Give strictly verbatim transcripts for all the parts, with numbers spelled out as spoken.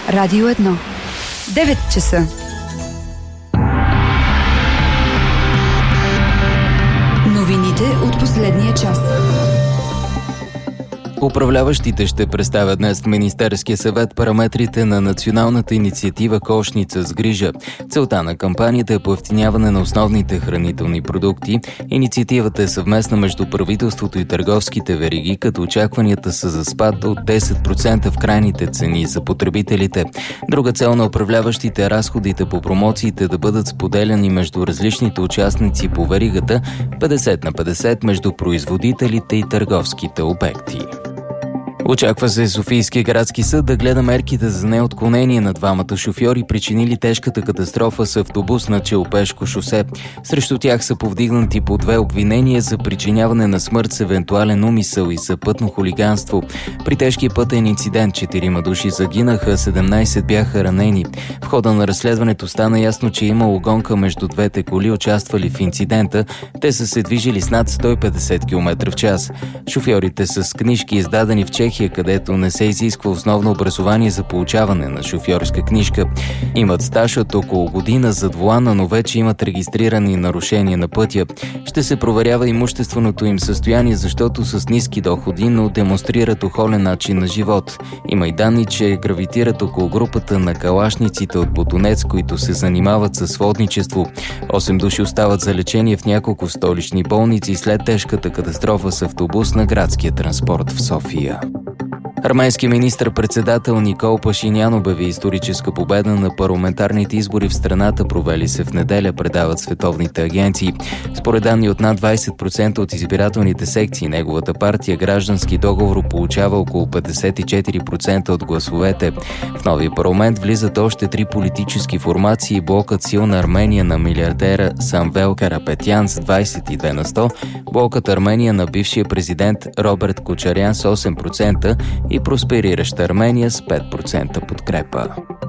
Радио едно. девет часа. Новините от последния час. Управляващите ще представят днес в Министерския съвет параметрите на националната инициатива Кошница с грижа. Целта на кампанията е поевтиняване на основните хранителни продукти. Инициативата е съвместна между правителството и търговските вериги, като очакванията са за спад от десет процента в крайните цени за потребителите. Друга цел на управляващите е разходите по промоциите да бъдат споделяни между различните участници по веригата, петдесет на петдесет между производителите и търговските обекти. Очаква се Софийския градски съд да гледа мерките за неотклонение на двамата шофьори, причинили тежката катастрофа с автобус на Челопешко шосе. Срещу тях са повдигнати по две обвинения за причиняване на смърт с евентуален умисъл и за пътно хулиганство. При тежкия пътен инцидент четирима души загинаха, седемнайсет бяха ранени. В хода на разследването стана ясно, че е имало гонка между двете коли, участвали в инцидента. Те са се движили с над сто и петдесет километра в час. Шофьорите са с книжки, издадени в Чехия, където не се изисква основно образование за получаване на шофьорска книжка. Имат стаж от около година зад волана, но вече имат регистрирани нарушения на пътя. Ще се проверява имущественото им състояние, защото с ниски доходи, но демонстрират охолен начин на живот. Има и данни, че гравитират около групата на калашниците от Ботунец, които се занимават със сводничество. Осем души остават за лечение в няколко столични болници след тежката катастрофа с автобус на градския транспорт в София. Арменски министър-председател Никол Пашинян обяви историческа победа на парламентарните избори в страната, провели се в неделя, предават световните агенции. Според данни от над двайсет процента от избирателните секции, неговата партия Граждански договор получава около петдесет и четири процента от гласовете. В новия парламент влизат още три политически формации: блокът Силна Армения на милиардера Самвел Карапетян с двайсет и две на сто, блокът Армения на бившия президент Роберт Кочарян с осем процента и просперираща Армения с пет процента подкрепа.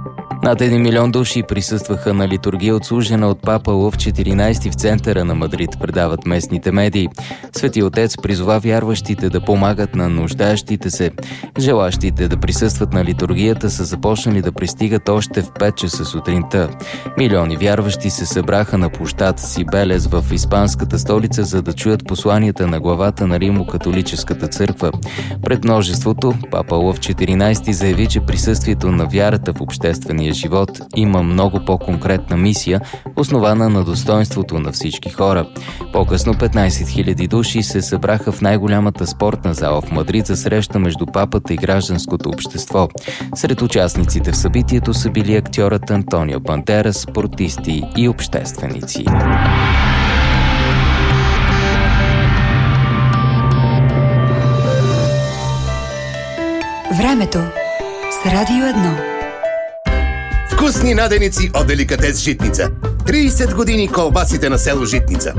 Над един милион души присъстваха на литургия отслужена от папа Лъв четиринайсети в центъра на Мадрид, предават местните медии. Свети Отец призова вярващите да помагат на нуждаещите се. Желащите да присъстват на литургията са започнали да пристигат още в пет часа сутринта. Милиони вярващи се събраха на площад Сибелес в испанската столица, за да чуят посланията на главата на Римо-католическата църква. Пред множеството папа Лъв четиринайсети заяви, че присъствието на вярата в обществения живот има много по-конкретна мисия, основана на достоинството на всички хора. По-късно петнайсет хиляди души се събраха в най-голямата спортна зала в Мадрид за среща между папата и гражданското общество. Сред участниците в събитието са били актьорът Антонио Бандерас, спортисти и общественици. Времето с Радио едно. Вкусни наденици от Деликатес Житница. трийсет години колбасите на село Житница.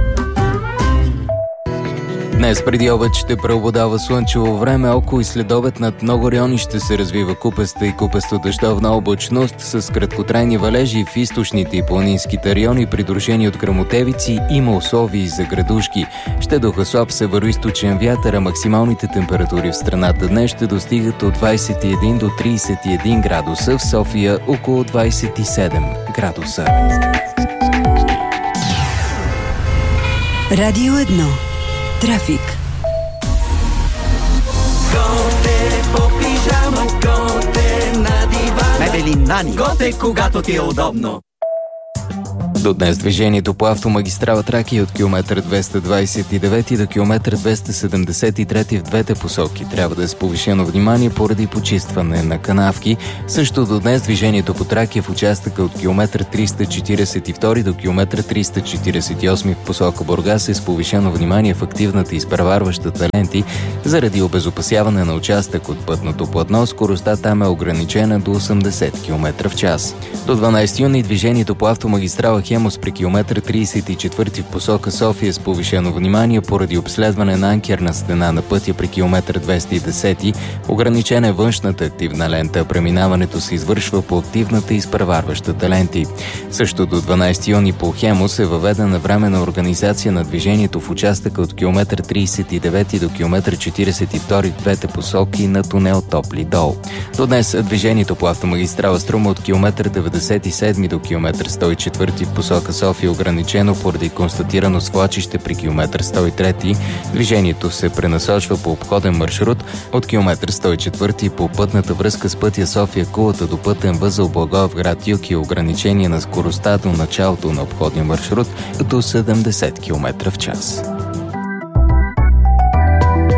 Днес преди обед ще преобладава слънчево време, около и следобед над много райони ще се развива купеста и купесто-дъждовна облачност с краткотрайни валежи в източните и планинските райони, придружени от гръмотевици, има условия за градушки. Ще духа слаб североизточен вятър, а максималните температури в страната днес ще достигат от двайсет и един до трийсет и един градуса, в София около двайсет и седем градуса. Радио едно. Трафик. Готе по пижама, готе на дивана. Мебели Нани. Готе, когато ти е удобно. До днес движението по автомагистрала Тракия от километър двеста двайсет и девети до километър двеста седемдесет и трети в двете посоки трябва да е с повишено внимание поради почистване на канавки. Също до днес движението по Тракия в участъка от километър триста четирийсет и втори до километър триста четирийсет и осми в посока Бургас е с повишено внимание в активната изпреварващата ленти заради обезопасяване на участък от пътното платно. Скоростта там е ограничена до осемдесет километра в час. До дванайсети юни движението по автомагистрала Хемус при километър тридесет и четвърти в посока София с повишено внимание поради обследване на анкерна стена на пътя при километър двеста и десет. Ограничена е външната активна лента. Преминаването се извършва по активната и изпреварващата ленти. Също до дванадесети юни по Хемус е въведена временна организация на движението в участъка от километър тридесет и девети до километър четиридесет и втори в двете посоки на тунел Топли дол. До днес движението по автомагистрала Струма от километър деветдесет и седми до километър сто и четвърти в посока София е ограничено поради констатирано свлачище при километър сто и трети. Движението се пренасочва по обходен маршрут от километър сто и четвърти по пътната връзка с пътя София-Кулата до пътен възел Благоевград юг и ограничение на скоростта до началото на обходния маршрут до седемдесет километра в час.